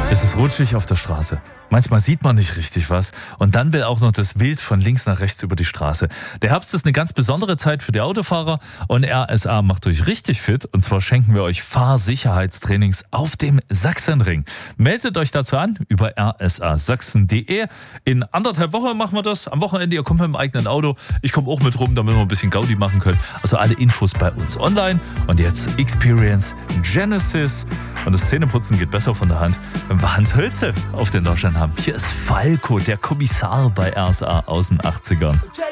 Es ist rutschig auf der Straße. Manchmal sieht man nicht richtig was und dann will auch noch das Wild von links nach rechts über die Straße. Der Herbst ist eine ganz besondere Zeit für die Autofahrer und RSA macht euch richtig fit und zwar schenken wir euch Fahrsicherheitstrainings auf dem Sachsenring. Meldet euch dazu an über rsasachsen.de. In 1,5 Wochen machen wir das. Am Wochenende, ihr kommt mit dem eigenen Auto. Ich komme auch mit rum, damit wir ein bisschen Gaudi machen können. Also alle Infos bei uns online. Und jetzt Experience Genesis. Und das Zähneputzen geht besser von der Hand, wenn wir Hans Hölze auf den Lauschern haben. Hier ist Falco, der Kommissar bei RSA aus den 80ern.